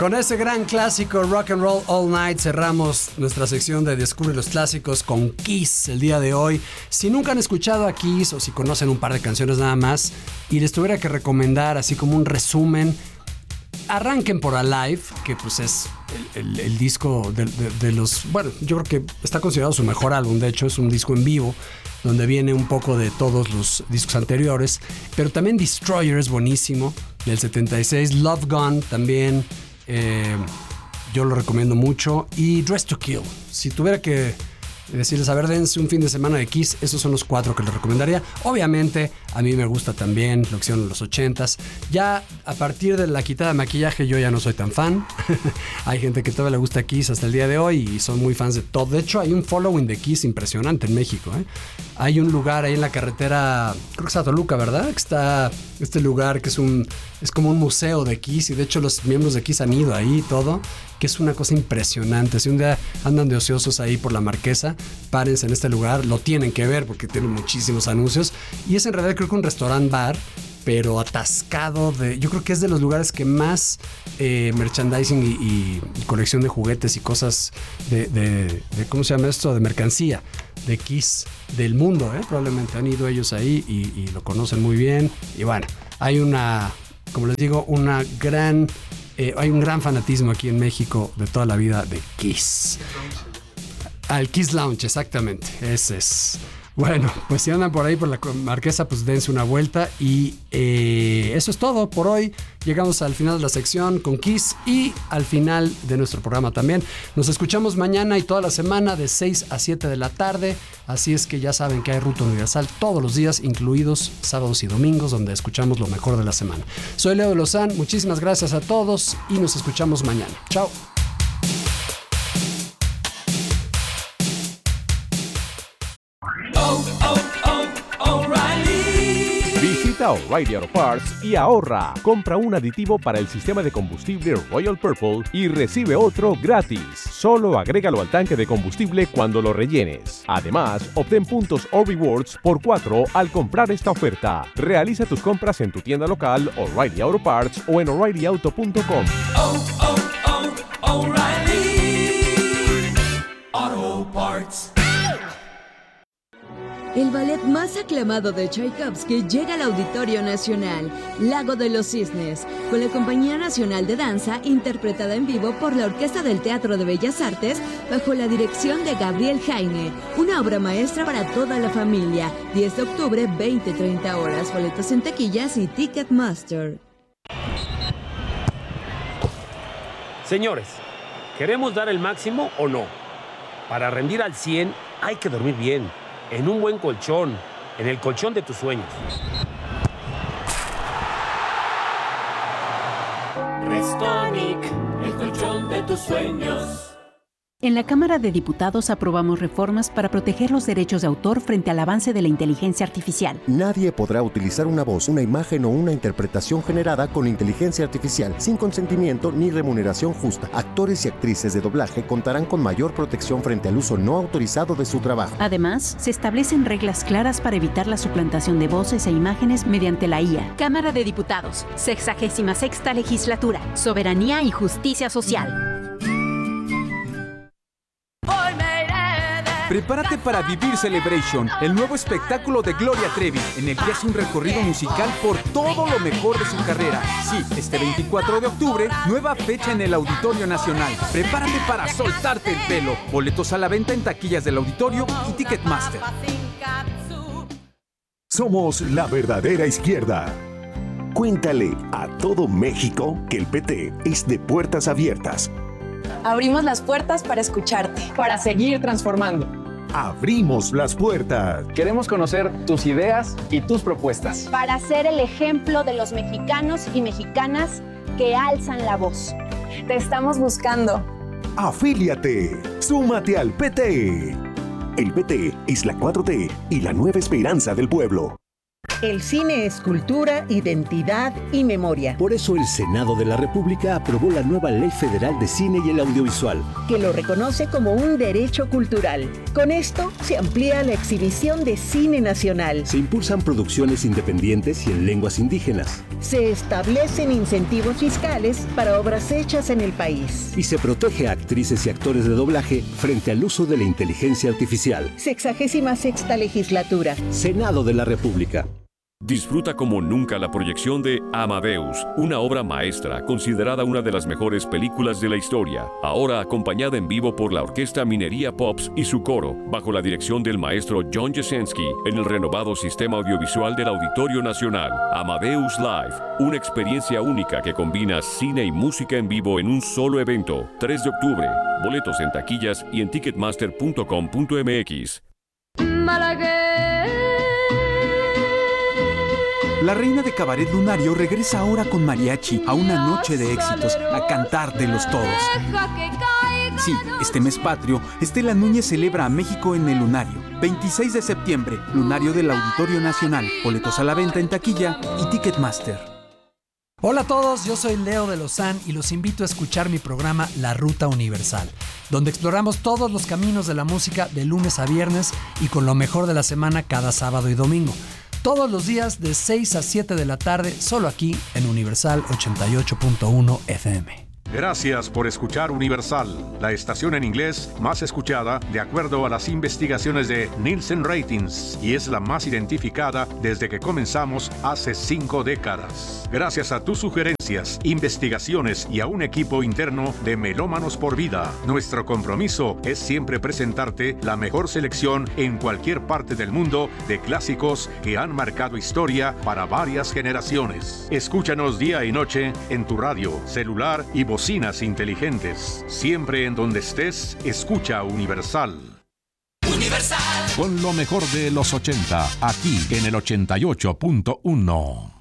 Con ese gran clásico Rock and Roll All Night cerramos nuestra sección de Descubre los Clásicos con Kiss el día de hoy. Si nunca han escuchado a Kiss o si conocen un par de canciones nada más y les tuviera que recomendar así como un resumen, arranquen por Alive, que pues es el disco de los... Bueno, yo creo que está considerado su mejor álbum. De hecho, es un disco en vivo donde viene un poco de todos los discos anteriores. Pero también Destroyer es buenísimo, del 76. Love Gun también, yo lo recomiendo mucho. Y Dress to Kill. Si tuviera que decirles, a ver, dense un fin de semana de Kiss, esos son los 4 que les recomendaría. Obviamente, a mí me gusta también lo que hicieron en los 80s. Ya a partir de la quitada de maquillaje, yo ya no soy tan fan. Hay gente que todavía le gusta Kiss hasta el día de hoy y son muy fans de todo. De hecho, hay un following de Kiss impresionante en México, ¿eh? Hay un lugar ahí en la carretera, creo que está Toluca, ¿verdad? Que está este lugar que es como un museo de Kiss, y de hecho los miembros de Kiss han ido ahí y todo, que es una cosa impresionante. Si un día andan de ociosos ahí por la Marquesa, párense en este lugar, lo tienen que ver porque tiene muchísimos anuncios, y es en realidad creo que un restaurant bar, pero atascado de... Yo creo que es de los lugares que más merchandising y colección de juguetes y cosas de ¿cómo se llama esto? De mercancía de Kiss del mundo, ¿eh? Probablemente han ido ellos ahí y lo conocen muy bien. Y bueno, hay como les digo, hay un gran fanatismo aquí en México de toda la vida de Kiss. Al Kiss Lounge, exactamente, ese es. Bueno, pues si andan por ahí por la Marquesa, pues dense una vuelta. Y eso es todo por hoy. Llegamos al final de la sección con Kiss y al final de nuestro programa también. Nos escuchamos mañana y toda la semana de 6 a 7 de la tarde. Así es que ya saben que hay Ruta Universal todos los días, incluidos sábados y domingos, donde escuchamos lo mejor de la semana. Soy Leo de Lozán, muchísimas gracias a todos y nos escuchamos mañana. Chao. Visita O'Reilly Auto Parts y ahorra. Compra un aditivo para el sistema de combustible Royal Purple y recibe otro gratis. Solo agrégalo al tanque de combustible cuando lo rellenes. Además, obtén puntos o rewards por 4 al comprar esta oferta. Realiza tus compras en tu tienda local O'Reilly Auto Parts o en O'ReillyAuto.com. O'Reilly Auto Parts. El ballet más aclamado de Tchaikovsky llega al Auditorio Nacional, Lago de los Cisnes, con la Compañía Nacional de Danza, interpretada en vivo por la Orquesta del Teatro de Bellas Artes, bajo la dirección de Gabriel Jaime. Una obra maestra para toda la familia. 10 de octubre, 20-30 horas. Boletos en taquillas y Ticketmaster. Señores, ¿queremos dar el máximo o no? Para rendir al 100 hay que dormir bien, en un buen colchón, en el colchón de tus sueños. Restonic, el colchón de tus sueños. En la Cámara de Diputados aprobamos reformas para proteger los derechos de autor frente al avance de la inteligencia artificial. Nadie podrá utilizar una voz, una imagen o una interpretación generada con inteligencia artificial sin consentimiento ni remuneración justa. Actores y actrices de doblaje contarán con mayor protección frente al uso no autorizado de su trabajo. Además, se establecen reglas claras para evitar la suplantación de voces e imágenes mediante la IA. Cámara de Diputados, 66ª Legislatura, Soberanía y Justicia Social. Prepárate para vivir Celebration, el nuevo espectáculo de Gloria Trevi, en el que hace un recorrido musical por todo lo mejor de su carrera. Sí, este 24 de octubre, nueva fecha en el Auditorio Nacional. Prepárate para soltarte el pelo. Boletos a la venta en taquillas del auditorio y Ticketmaster. Somos la verdadera izquierda. Cuéntale a todo México que el PT es de puertas abiertas. Abrimos las puertas para escucharte, para seguir transformando. Abrimos las puertas. Queremos conocer tus ideas y tus propuestas. Para ser el ejemplo de los mexicanos y mexicanas que alzan la voz. Te estamos buscando. Afíliate. Súmate al PT. El PT es la 4T y la nueva esperanza del pueblo. El cine es cultura, identidad y memoria. Por eso el Senado de la República aprobó la nueva Ley Federal de Cine y el Audiovisual, que lo reconoce como un derecho cultural. Con esto se amplía la exhibición de cine nacional. Se impulsan producciones independientes y en lenguas indígenas. Se establecen incentivos fiscales para obras hechas en el país. Y se protege a actrices y actores de doblaje frente al uso de la inteligencia artificial. 66ª Legislatura. Senado de la República. Disfruta como nunca la proyección de Amadeus, una obra maestra considerada una de las mejores películas de la historia, ahora acompañada en vivo por la Orquesta Minería Pops y su coro, bajo la dirección del maestro John Jasenski, en el renovado sistema audiovisual del Auditorio Nacional. Amadeus Live, una experiencia única que combina cine y música en vivo en un solo evento. 3 de octubre, boletos en taquillas y en ticketmaster.com.mx. La reina de Cabaret Lunario regresa ahora con mariachi a una noche de éxitos, a cantártelos todos. Sí, este mes patrio, Estela Núñez celebra a México en el Lunario. 26 de septiembre, Lunario del Auditorio Nacional. Boletos a la venta en taquilla y Ticketmaster. Hola a todos, yo soy Leo de Lozán y los invito a escuchar mi programa La Ruta Universal, donde exploramos todos los caminos de la música de lunes a viernes y con lo mejor de la semana cada sábado y domingo. Todos los días de 6 a 7 de la tarde, solo aquí en Universal 88.1 FM. Gracias por escuchar Universal, la estación en inglés más escuchada de acuerdo a las investigaciones de Nielsen Ratings y es la más identificada desde que comenzamos hace 5 décadas. Gracias a tus sugerencias, investigaciones y a un equipo interno de Melómanos por Vida, nuestro compromiso es siempre presentarte la mejor selección en cualquier parte del mundo de clásicos que han marcado historia para varias generaciones. Escúchanos día y noche en tu radio, celular y bocinas inteligentes. Siempre en donde estés, escucha Universal. Universal. Con lo mejor de los 80, aquí en el 88.1.